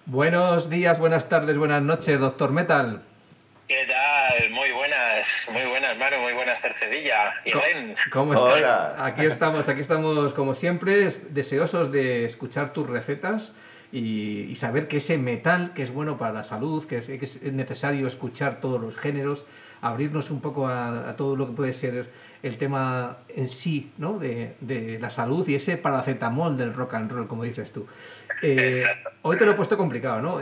Buenos días, buenas tardes, buenas noches, doctor Metal. ¿Qué tal? Muy buenas, Manu, muy buenas, Tercedilla. Y Ren. ¿Cómo estás? Hola. Aquí estamos como siempre, deseosos de escuchar tus recetas y saber que ese metal, que es bueno para la salud, que es necesario escuchar todos los géneros, abrirnos un poco a todo lo que puede ser el tema en sí, ¿no? De la salud y ese paracetamol del rock and roll, como dices tú. Exacto. Hoy te lo he puesto complicado, ¿no?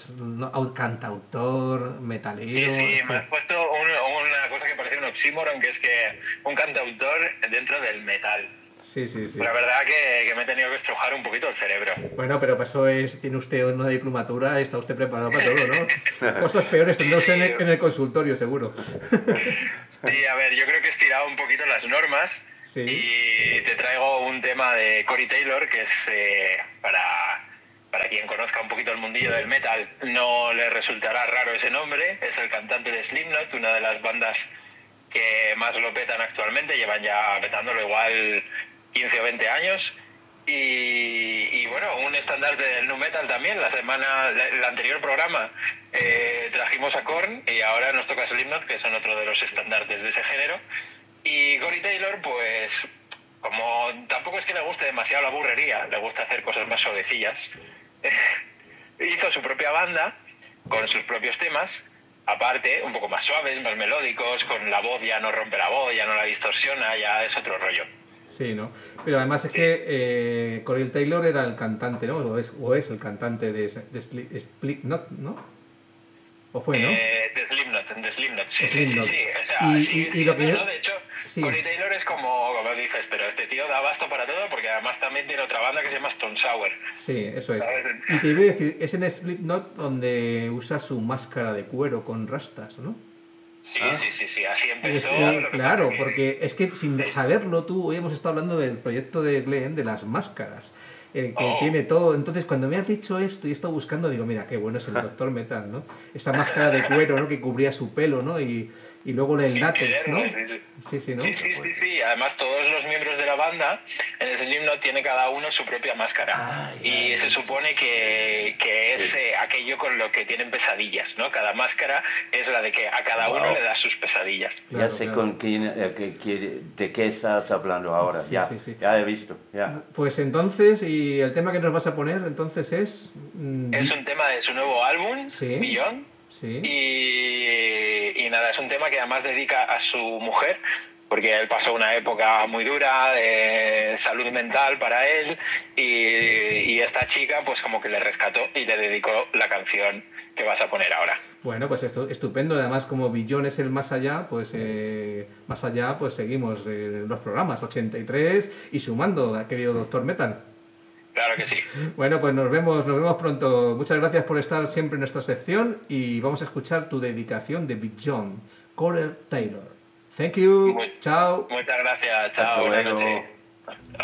Cantautor, Sí, metalero, sí, en me fin. has puesto una cosa que parece un oxímoron, que es que un cantautor dentro del metal. Sí, sí, sí. La verdad que me he tenido que estrujar un poquito el cerebro. Bueno, pero eso es, tiene usted una diplomatura, está usted preparado para todo, ¿no? Cosas peores Sí, tendrá usted sí. en el consultorio, seguro. Sí, a ver, yo creo que he estirado un poquito las normas Sí. y te traigo un tema de Corey Taylor, que es para quien conozca un poquito el mundillo del metal, no le resultará raro ese nombre. Es el cantante de Slipknot, una de las bandas que más lo petan actualmente, llevan ya petándolo igual 15 o 20 años. Y bueno, un estandarte del nu metal también. El anterior programa trajimos a Korn y ahora nos toca Slipknot, que son otro de los estandartes de ese género. Y Corey Taylor, pues como tampoco es que le guste demasiado la burrería, le gusta hacer cosas más suavecillas, hizo su propia banda con sus propios temas, aparte un poco más suaves, más melódicos, con la voz ya no rompe la voz, ya no la distorsiona, ya es otro rollo. Sí, ¿no? Pero además es Sí. que Corey Taylor era el cantante, ¿no? O es el cantante de Slipknot, ¿no? ¿O fue, no? De Slipknot, sí, sí, sí, Slipknot. sí. O sea, sigue Y lo siendo, que yo... ¿no? De hecho, Sí, Corey Taylor es como dices, pero este tío da abasto para todo, porque además también tiene otra banda que se llama Stone Sour. sí, eso es. ¿Sabes? Y te iba a decir, es en Slipknot donde usa su máscara de cuero con rastas, ¿no? Sí, Ah, sí, sí, sí, así Y es empezó. que, Lo que pasa claro, que porque es que sin saberlo tú, hoy hemos estado hablando del proyecto de Glenn, de las máscaras, que oh, tiene todo. Entonces, cuando me has dicho esto y he estado buscando, digo, mira, qué bueno es el Doctor Metal, ¿no? Esa máscara de cuero, ¿no? Que cubría su pelo, ¿no? Y luego el sin látex, quererlo, ¿no? sí, sí. Sí, sí, Sí, ¿no? sí, sí, sí. Además, todos los miembros de la banda en el Slipknot tiene cada uno su propia máscara. ah, ya Y he se visto. supone que es Sí. aquello con lo que tienen pesadillas, ¿no? Cada máscara es la de que a cada uno le Wow. da sus pesadillas. Ya Claro, sé claro. con quién, de qué estás hablando ahora. Sí, Ya, sí, sí. ya he visto. Ya. Pues entonces, y el tema que nos vas a poner, entonces es... Es un tema de su nuevo álbum, Sí, Beyond. sí. Y nada, es un tema que además dedica a su mujer, porque él pasó una época muy dura de salud mental para él, y esta chica pues como que le rescató y le dedicó la canción que vas a poner ahora. Bueno, pues esto, estupendo. Además, como Billón es el más allá, pues seguimos los programas 83 y sumando, querido doctor Metal. Claro que sí. Bueno, pues nos vemos pronto. Muchas gracias por estar siempre en nuestra sección y vamos a escuchar tu dedicación de Billón, Corey Taylor. Thank you. Chao. Muchas gracias. Hasta Chao. Buenas noches. luego.